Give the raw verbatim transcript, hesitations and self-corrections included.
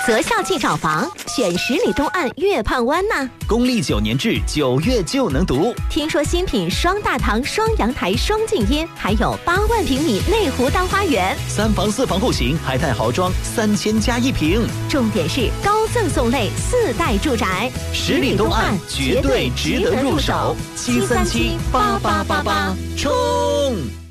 择校即找房，选十里东岸月畔湾呐。 公立九年制，九月就能读。 听说新品双大堂、双阳台、双静音，还有八万平米内湖大花园， 三房四房户型，海泰豪装，三千加一平。 重点是高赠送类四代住宅， 十里东岸绝对值得入手。七三七八八八八，冲！